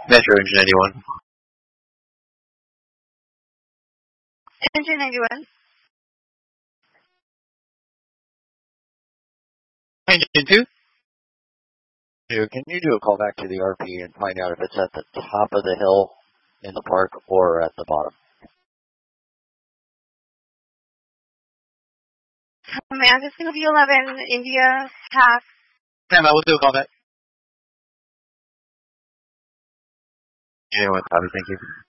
Metro Engine 91. Engine 91. Engine 2. Can you do a call back to the RP and find out if it's at the top of the hill in the park or at the bottom? Man, this is going to be 11, India, half. Ma'am, I will do a call back. Anyway, thank you.